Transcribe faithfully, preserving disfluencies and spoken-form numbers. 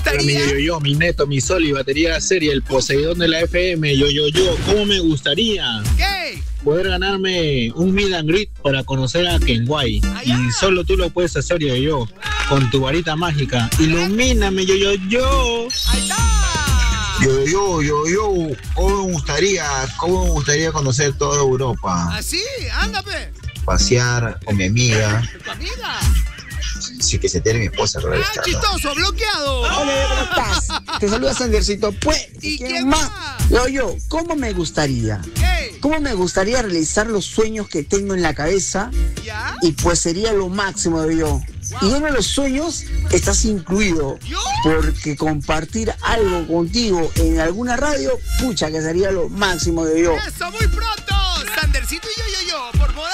gustaría? Mi yo, yo, mi neto, mi sol y batería serie, el Poseidón de la F M, yo, yo, yo, ¿cómo me gustaría? ¿Qué? Poder ganarme un meet and greet para conocer a Kenway. Y solo tú lo puedes hacer, yo, yo, con tu varita mágica. Ilumíname, yo, yo, yo. ¡Ahí está! Yo, yo, yo, yo, ¿cómo me gustaría, cómo me gustaría conocer toda Europa? ¿Así? Ándame. Pasear con mi amiga. ¿Tu amiga? Sí, que se tiene mi esposa, pero ahí ¡Ah, está, chistoso! ¡Bloqueado! Hola, ¿cómo estás? Te saluda Sandercito. Pues, ¿Y ¿quién quién más? más? Yo, yo, ¿cómo me gustaría? ¿Qué? ¿Cómo me gustaría realizar los sueños que tengo en la cabeza? ¿Ya? Y pues sería lo máximo de yo. Y uno de los sueños estás incluido. ¿Yo? Porque compartir algo contigo en alguna radio, pucha, que sería lo máximo de yo. ¡Eso, muy pronto! Sandercito y yo, yo, yo, por Modern